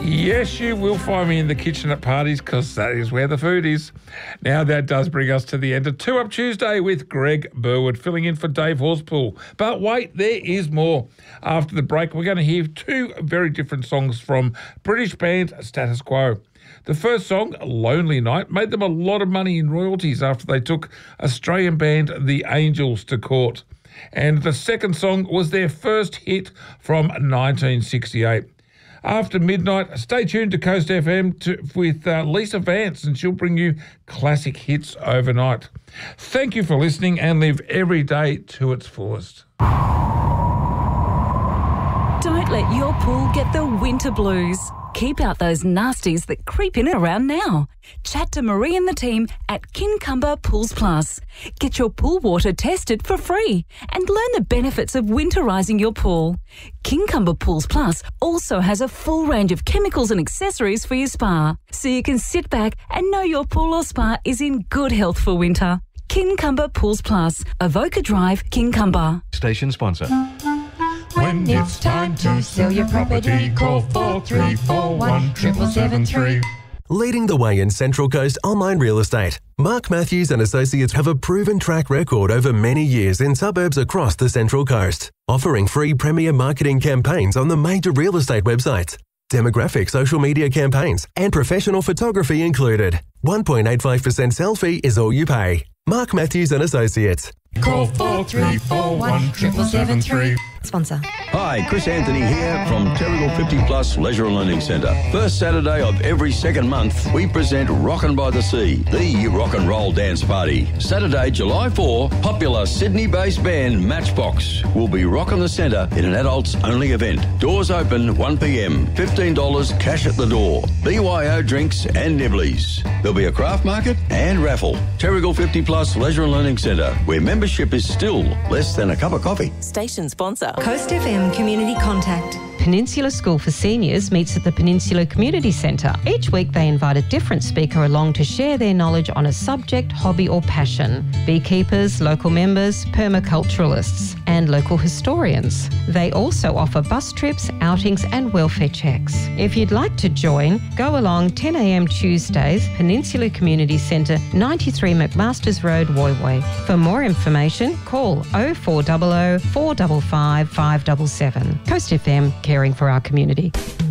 Yes, you will find me in the kitchen at parties because that is where the food is. Now, that does bring us to the end of 2 Up Tuesday with Greg Burwood filling in for Dave Horspool. But wait, there is more. After the break, we're going to hear 2 very different songs from British band Status Quo. The first song, Lonely Night, made them a lot of money in royalties after they took Australian band The Angels to court. And the second song was their first hit from 1968. After midnight, stay tuned to Coast FM with Lisa Vance, and she'll bring you classic hits overnight. Thank you for listening, and live every day to its fullest. Don't let your pool get the winter blues. Keep out those nasties that creep in around now. Chat to Marie and the team at Kincumber Pools Plus. Get your pool water tested for free and learn the benefits of winterising your pool. Kincumber Pools Plus also has a full range of chemicals and accessories for your spa, so you can sit back and know your pool or spa is in good health for winter. Kincumber Pools Plus, Avoca Drive, Kincumber. Station sponsor. When it's time to sell your property, call 4341 7773. Leading the way in Central Coast online real estate, Mark Matthews and Associates have a proven track record over many years in suburbs across the Central Coast, offering free premier marketing campaigns on the major real estate websites, demographic social media campaigns, and professional photography included. 1.85% sell fee is all you pay. Mark Matthews and Associates. Call 4341 7773. Sponsor. Hi, Chris Anthony here from Terrigal 50 Plus Leisure and Learning Centre. First Saturday of every second month, we present Rockin' by the Sea, the rock and roll dance party. Saturday, July 4, popular Sydney-based band Matchbox will be rocking the centre in an adults-only event. Doors open 1 p.m, $15 cash at the door, BYO drinks and nibblies. There'll be a craft market and raffle. Terrigal 50 Plus Leisure and Learning Centre, where membership is still less than a cup of coffee. Station sponsor. Coast FM Community Contact. Peninsula School for Seniors meets at the Peninsula Community Centre. Each week they invite a different speaker along to share their knowledge on a subject, hobby or passion. Beekeepers, local members, permaculturalists and local historians. They also offer bus trips, outings and welfare checks. If you'd like to join, go along 10 a.m. Tuesdays, Peninsula Community Centre, 93 McMasters Road, Woy Woy. For more information, call 0400 455 577. Coast FM, caring for our community.